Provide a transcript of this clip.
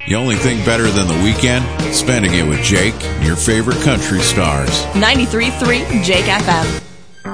The only thing better than the weekend? Spending it with Jake and your favorite country stars. 93.3 Jake FM.